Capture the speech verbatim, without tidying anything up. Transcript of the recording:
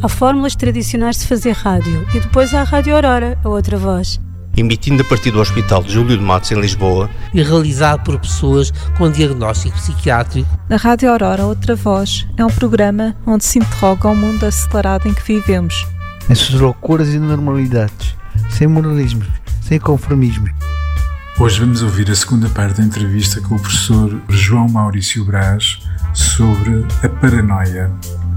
Há fórmulas tradicionais de fazer rádio e depois há a Rádio Aurora, a outra voz. Emitindo a partir do Hospital Júlio de Matos, em Lisboa. E realizado por pessoas com diagnóstico psiquiátrico. A Rádio Aurora, outra voz, é um programa onde se interroga o mundo acelerado em que vivemos. As suas loucuras e normalidades, sem moralismo, sem conformismo. Hoje vamos ouvir a segunda parte da entrevista com o professor João Maurício Braz sobre a paranoia.